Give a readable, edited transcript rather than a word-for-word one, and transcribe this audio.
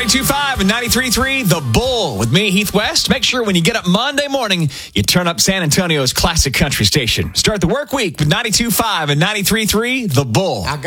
92.5 and 93.3, The Bull with me, Heath West. Make sure when you get up Monday morning, you turn up San Antonio's classic country station. Start the work week with 92.5 and 93.3, The Bull.